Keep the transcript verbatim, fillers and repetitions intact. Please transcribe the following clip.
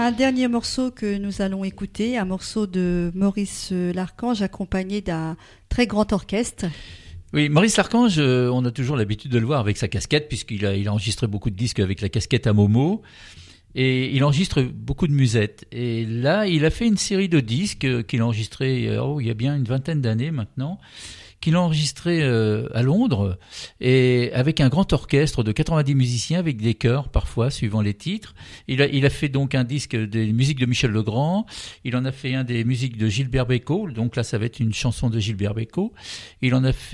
un dernier morceau que nous allons écouter, un morceau de Maurice Larchange accompagné d'un très grand orchestre. Oui, Maurice Larchange, euh, on a toujours l'habitude de le voir avec sa casquette, puisqu'il a, il a enregistré beaucoup de disques avec la casquette à Momo. Et il enregistre beaucoup de musettes. Et là, il a fait une série de disques qu'il a enregistrés oh, il y a bien une vingtaine d'années maintenant, qu'il a enregistré euh, à Londres, et avec un grand orchestre de quatre-vingt-dix musiciens, avec des chœurs parfois, suivant les titres. Il a, il a fait donc un disque des musiques de Michel Legrand, il en a fait un des musiques de Gilbert Bécaud, donc là ça va être une chanson de Gilbert Bécaud. Il en a fait